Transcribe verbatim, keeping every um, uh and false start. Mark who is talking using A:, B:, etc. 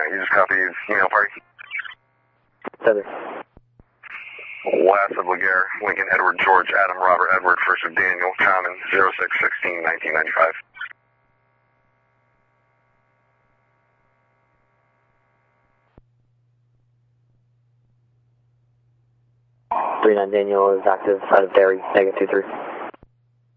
A: you just copy email party.
B: Feather.
A: Last of Laguerre, Lincoln, Edward, George, Adam, Robert, Edward, first of Daniel, Common, zero six sixteen nineteen ninety-five.
B: three nine Daniel is active, out of Derry, negative two three.